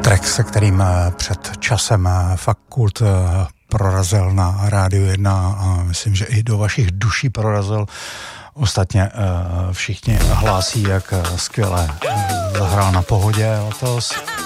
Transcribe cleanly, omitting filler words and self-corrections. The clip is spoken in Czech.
Track, se kterým před časem Fakult prorazil na Rádiu 1 a myslím, že i do vašich duší prorazil. Ostatně všichni hlásí, jak skvěle zahrál Na pohodě letos.